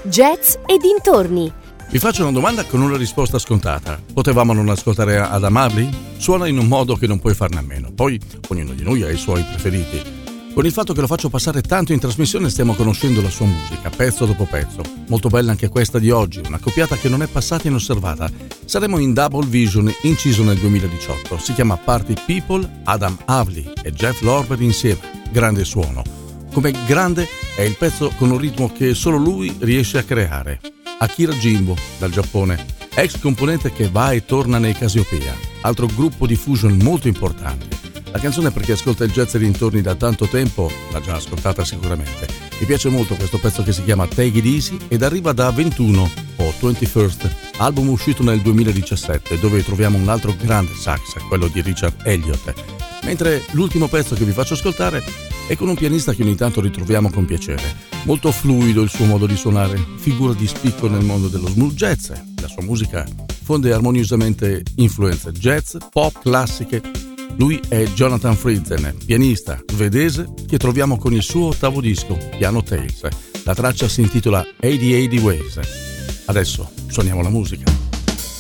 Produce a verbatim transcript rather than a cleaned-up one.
Jazz e dintorni. Vi faccio una domanda con una risposta scontata. Potevamo non ascoltare Adam Havley? Suona in un modo che non puoi farne a meno. Poi ognuno di noi ha i suoi preferiti. Con il fatto che lo faccio passare tanto in trasmissione stiamo conoscendo la sua musica, pezzo dopo pezzo. Molto bella anche questa di oggi, una coppiata che non è passata inosservata. Saremo in Double Vision, inciso nel duemiladiciotto. Si chiama Party People, Adam Havley e Jeff Lorber insieme. Grande suono. Come grande è il pezzo con un ritmo che solo lui riesce a creare. Akira Jimbo, dal Giappone, ex componente che va e torna nei Cassiopeia, altro gruppo di fusion molto importante. La canzone, per chi ascolta il jazz e dintorni da tanto tempo, l'ha già ascoltata sicuramente. Mi piace molto questo pezzo che si chiama Take It Easy ed arriva da ventuno o ventuno, album uscito nel duemiladiciassette, dove troviamo un altro grande sax, quello di Richard Elliott. Mentre l'ultimo pezzo che vi faccio ascoltare è con un pianista che ogni tanto ritroviamo con piacere. Molto fluido il suo modo di suonare, figura di spicco nel mondo dello smooth jazz. La sua musica fonde armoniosamente influenze jazz, pop, classiche. Lui è Jonathan Friesen, pianista svedese che troviamo con il suo ottavo disco, Piano Tales. La traccia si intitola ottanta ottanta Ways. Adesso suoniamo la musica.